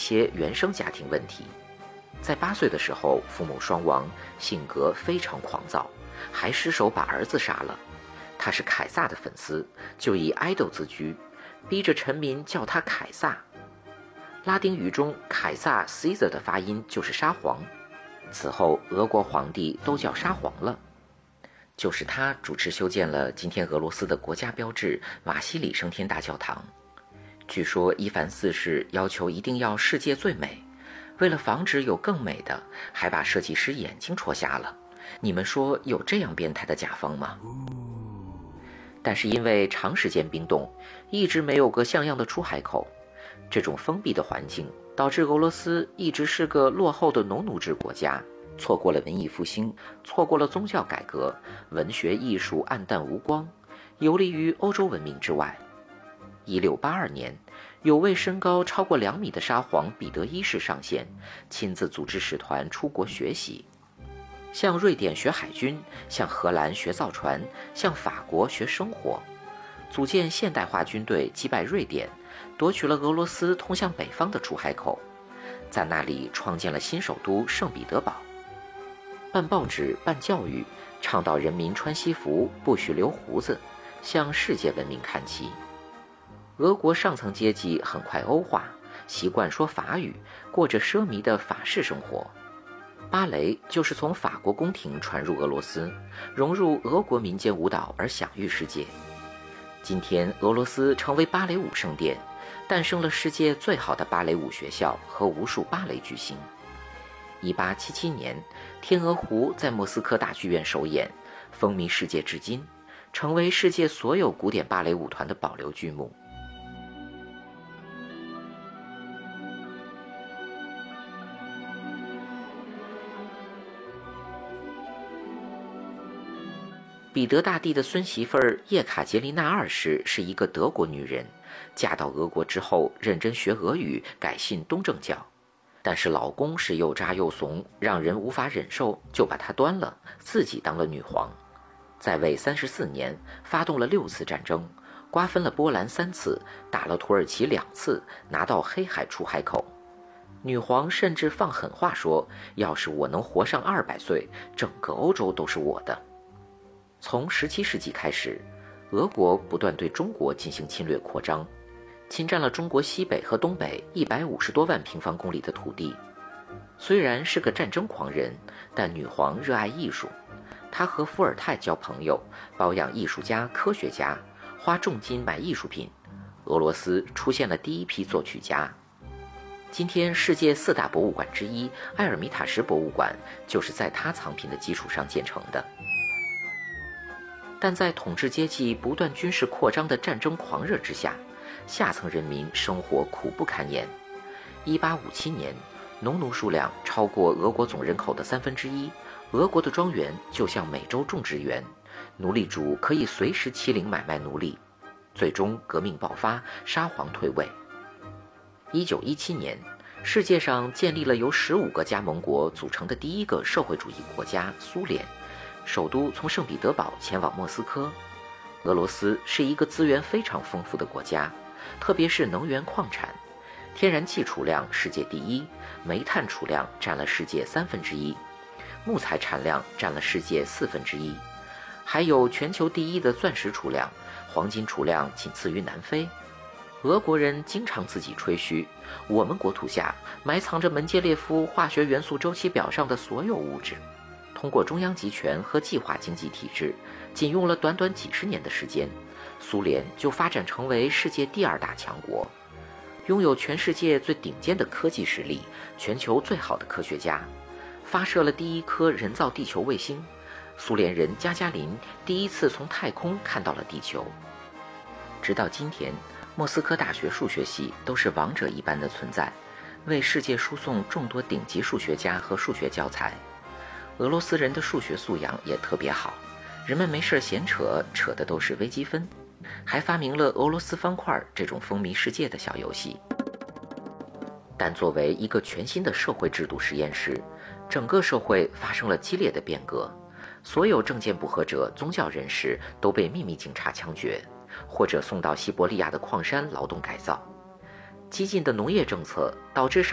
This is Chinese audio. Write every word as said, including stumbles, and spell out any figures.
些原生家庭问题。在八岁的时候，父母双亡，性格非常狂躁，还失手把儿子杀了。他是凯撒的粉丝，就以 idol 自居，逼着臣民叫他凯撒。拉丁语中凯撒 Caesar 的发音就是沙皇，此后俄国皇帝都叫沙皇了。就是他主持修建了今天俄罗斯的国家标志瓦西里升天大教堂。据说伊凡四世要求一定要世界最美，为了防止有更美的，还把设计师眼睛戳瞎了。你们说有这样变态的甲方吗？但是因为长时间冰冻，一直没有个像样的出海口，这种封闭的环境导致俄罗斯一直是个落后的农奴制国家，错过了文艺复兴，错过了宗教改革，文学艺术黯淡无光，游离于欧洲文明之外。一六八二年，有位身高超过两米的沙皇彼得一世上线，亲自组织使团出国学习，向瑞典学海军，向荷兰学造船，向法国学生活，组建现代化军队，击败瑞典，夺取了俄罗斯通向北方的出海口，在那里创建了新首都圣彼得堡。办报纸，办教育，倡导人民穿西服，不许留胡子，向世界文明看齐。俄国上层阶级很快欧化，习惯说法语，过着奢靡的法式生活。芭蕾就是从法国宫廷传入俄罗斯，融入俄国民间舞蹈而享誉世界。今天俄罗斯成为芭蕾舞圣殿，诞生了世界最好的芭蕾舞学校和无数芭蕾巨星。一八七七年，天鹅湖在莫斯科大剧院首演，风靡世界至今，成为世界所有古典芭蕾舞团的保留剧目。彼得大帝的孙媳妇儿叶卡捷琳娜二世是一个德国女人，嫁到俄国之后认真学俄语，改信东正教。但是老公是又渣又怂，让人无法忍受，就把她端了，自己当了女皇。在位三十四年，发动了六次战争，瓜分了波兰三次，打了土耳其两次，拿到黑海出海口。女皇甚至放狠话说，要是我能活上二百岁，整个欧洲都是我的。从十七世纪开始，俄国不断对中国进行侵略扩张，侵占了中国西北和东北一百五十多万平方公里的土地。虽然是个战争狂人，但女皇热爱艺术，她和伏尔泰交朋友，包养艺术家、科学家，花重金买艺术品。俄罗斯出现了第一批作曲家。今天世界四大博物馆之一埃尔米塔什博物馆就是在她藏品的基础上建成的。但在统治阶级不断军事扩张的战争狂热之下，下层人民生活苦不堪言。一八五七年，农奴数量超过俄国总人口的三分之一，俄国的庄园就像美洲种植园，奴隶主可以随时欺凌买卖奴隶。最终革命爆发，沙皇退位。一九一七年，世界上建立了由十五个加盟国组成的第一个社会主义国家苏联，首都从圣彼得堡前往莫斯科。俄罗斯是一个资源非常丰富的国家，特别是能源矿产，天然气储量世界第一，煤炭储量占了世界三分之一，木材产量占了世界四分之一，还有全球第一的钻石储量，黄金储量仅次于南非。俄国人经常自己吹嘘，我们国土下埋藏着门捷列夫化学元素周期表上的所有物质。通过中央集权和计划经济体制，仅用了短短几十年的时间，苏联就发展成为世界第二大强国，拥有全世界最顶尖的科技实力，全球最好的科学家，发射了第一颗人造地球卫星。苏联人加加林第一次从太空看到了地球。直到今天，莫斯科大学数学系都是王者一般的存在，为世界输送众多顶级数学家和数学教材。俄罗斯人的数学素养也特别好，人们没事闲扯，扯的都是微积分，还发明了俄罗斯方块这种风靡世界的小游戏。但作为一个全新的社会制度实验室，整个社会发生了激烈的变革，所有政见不合者、宗教人士都被秘密警察枪决，或者送到西伯利亚的矿山劳动改造。激进的农业政策导致上